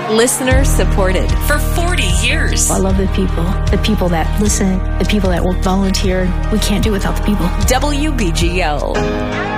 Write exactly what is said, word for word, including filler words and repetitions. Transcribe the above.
Listener supported for forty years. I love the people, the people that listen, the people that will volunteer. We can't do without the people. W B G O.